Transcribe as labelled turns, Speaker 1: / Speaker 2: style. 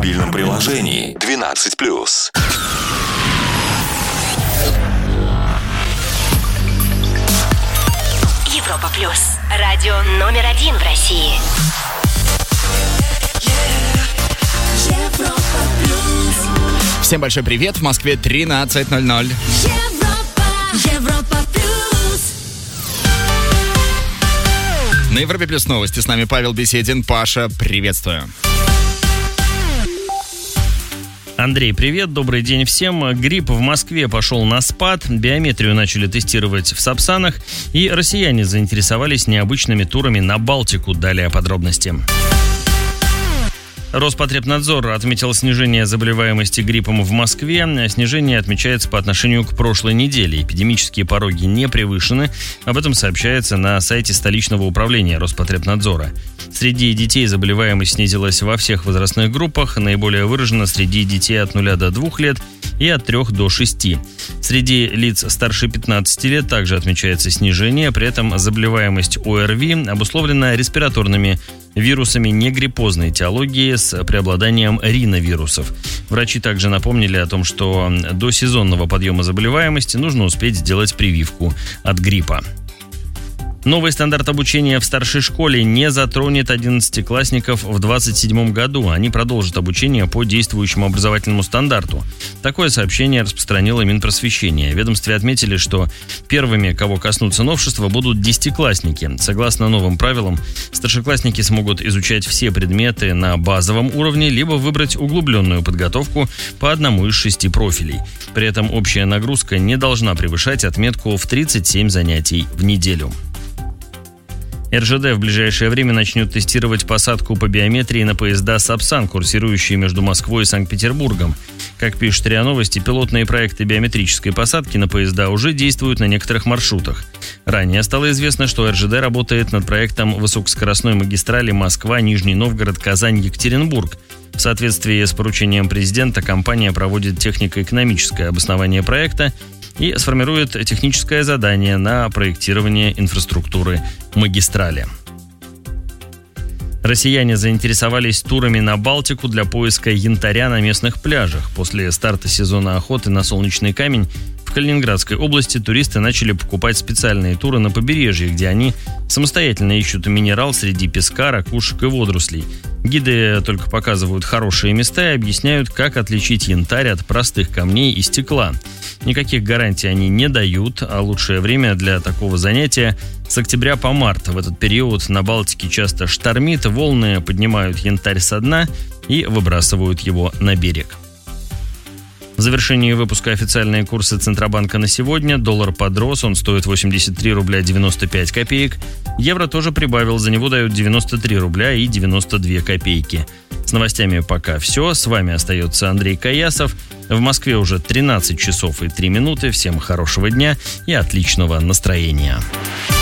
Speaker 1: мобильном приложении 12+.
Speaker 2: Европа Плюс. Радио номер 1 в России. Европа Плюс.
Speaker 3: Всем большой привет. В Москве 13:00.
Speaker 2: Европа Плюс.
Speaker 3: На Европе Плюс новости. С нами Павел Беседин. Паша, приветствую.
Speaker 4: Андрей, привет, добрый день всем. Грипп в Москве пошел на спад, биометрию начали тестировать в Сапсанах, и россияне заинтересовались необычными турами на Балтику. Далее подробности. Роспотребнадзор отметил снижение заболеваемости гриппом в Москве. Снижение отмечается по отношению к прошлой неделе. Эпидемические пороги не превышены. Об этом сообщается на сайте столичного управления Роспотребнадзора. Среди детей заболеваемость снизилась во всех возрастных группах. Наиболее выражена среди детей от 0 до 2 лет и от 3 до 6. Среди лиц старше 15 лет также отмечается снижение. При этом заболеваемость ОРВИ обусловлена респираторными вирусами негриппозной этиологии с преобладанием риновирусов. Врачи также напомнили о том, что до сезонного подъема заболеваемости нужно успеть сделать прививку от гриппа. Новый стандарт обучения в старшей школе не затронет 11-классников в 2027 году. Они продолжат обучение по действующему образовательному стандарту. Такое сообщение распространило Минпросвещение. В ведомстве отметили, что первыми, кого коснутся новшества, будут 10-классники. Согласно новым правилам, старшеклассники смогут изучать все предметы на базовом уровне, либо выбрать углубленную подготовку по одному из 6 профилей. При этом общая нагрузка не должна превышать отметку в 37 занятий в неделю. РЖД в ближайшее время начнет тестировать посадку по биометрии на поезда «Сапсан», курсирующие между Москвой и Санкт-Петербургом. Как пишет РИА Новости, пилотные проекты биометрической посадки на поезда уже действуют на некоторых маршрутах. Ранее стало известно, что РЖД работает над проектом высокоскоростной магистрали Москва-Нижний Новгород, Казань, Екатеринбург. В соответствии с поручением президента компания проводит технико-экономическое обоснование проекта и сформирует техническое задание на проектирование инфраструктуры магистрали. Россияне заинтересовались турами на Балтику для поиска янтаря на местных пляжах. После старта сезона охоты на солнечный камень в Калининградской области туристы начали покупать специальные туры на побережье, где они самостоятельно ищут минерал среди песка, ракушек и водорослей. Гиды только показывают хорошие места и объясняют, как отличить янтарь от простых камней и стекла. Никаких гарантий они не дают, а лучшее время для такого занятия с октября по март. В этот период на Балтике часто штормит, волны поднимают янтарь со дна и выбрасывают его на берег. В завершении выпуска официальные курсы Центробанка на сегодня. Доллар подрос, он стоит 83 рубля 95 копеек. Евро тоже прибавил, за него дают 93 рубля и 92 копейки. С новостями пока все. С вами остается Андрей Каясов. В Москве уже 13 часов и 3 минуты. Всем хорошего дня и отличного настроения.